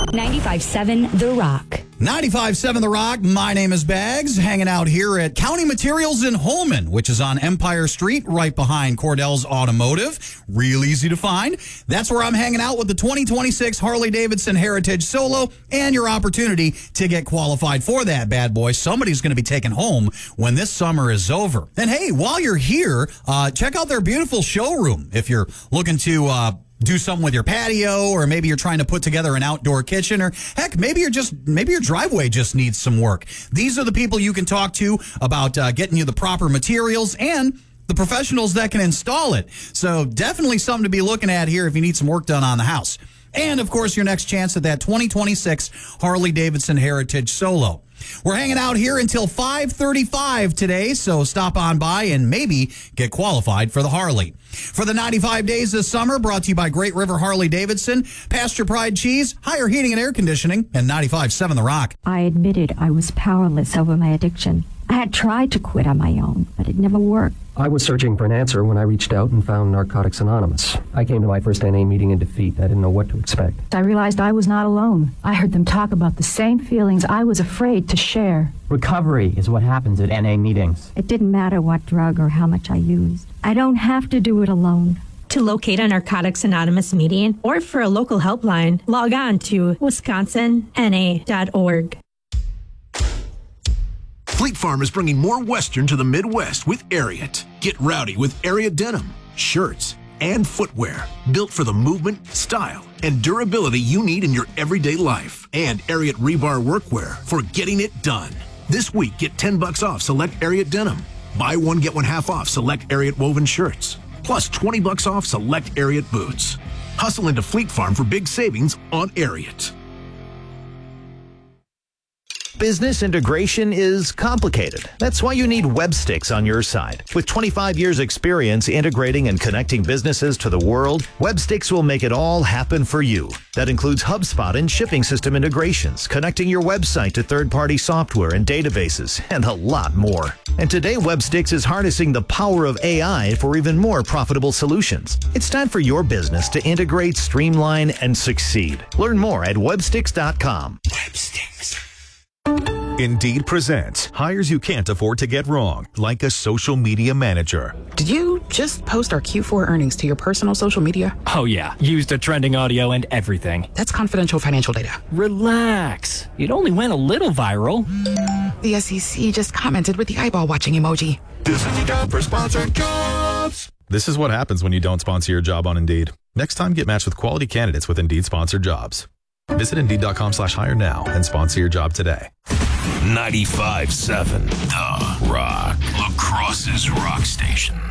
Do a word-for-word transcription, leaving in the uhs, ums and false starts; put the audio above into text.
ninety-five seven The Rock. ninety-five seven The Rock. My name is Bags, hanging out here at County Materials in Holman, which is on Empire Street, right behind Cordell's Automotive. Real easy to find. That's where I'm hanging out with the twenty twenty-six Harley-Davidson Heritage Solo and your opportunity to get qualified for that bad boy. Somebody's going to be taken home when this summer is over. And hey, while you're here, uh, check out their beautiful showroom. If you're looking to uh, do something with your patio, or maybe you're trying to put together an outdoor kitchen, or heck, maybe you're just maybe your driveway just needs some work. These are the people you can talk to about uh, getting you the proper materials and the professionals that can install it. So definitely something to be looking at here if you need some work done on the house. And of course, your next chance at that twenty twenty-six Harley-Davidson Heritage Solo. We're hanging out here until five thirty-five today, so stop on by and maybe get qualified for the Harley. For the ninety-five days this summer, brought to you by Great River Harley-Davidson, Pasture Pride Cheese, Higher Heating and Air Conditioning, and ninety-five seven The Rock. I admitted I was powerless over my addiction. I had tried to quit on my own, but it never worked. I was searching for an answer when I reached out and found Narcotics Anonymous. I came to my first N A meeting in defeat. I didn't know what to expect. I realized I was not alone. I heard them talk about the same feelings I was afraid to share. Recovery is what happens at N A meetings. It didn't matter what drug or how much I used. I don't have to do it alone. To locate a Narcotics Anonymous meeting or for a local helpline, log on to wisconsin n a dot org. Fleet Farm is bringing more Western to the Midwest with Ariat. Get rowdy with Ariat denim, shirts, and footwear built for the movement, style, and durability you need in your everyday life. And Ariat rebar workwear for getting it done. This week, get ten bucks off select Ariat denim. Buy one, get one half off select Ariat woven shirts. Plus twenty bucks off select Ariat boots. Hustle into Fleet Farm for big savings on Ariat. Business integration is complicated. That's why you need Websticks on your side. With twenty-five years experience integrating and connecting businesses to the world, Websticks will make it all happen for you. That includes HubSpot and shipping system integrations, connecting your website to third-party software and databases, and a lot more. And today, Websticks is harnessing the power of A I for even more profitable solutions. It's time for your business to integrate, streamline, and succeed. Learn more at websticks dot com. Websticks. Indeed presents hires you can't afford to get wrong, like a social media manager. Did you just post our Q four earnings to your personal social media? Oh yeah, used a trending audio and everything. That's confidential financial data. Relax. It only went a little viral. The S E C just commented with the eyeball watching emoji. This is the ad for sponsored jobs. This is what happens when you don't sponsor your job on Indeed. Next time, get matched with quality candidates with Indeed sponsored jobs. Visit Indeed.com slash hire now and sponsor your job today. ninety-five seven The Rock. La Crosse's Rock Station.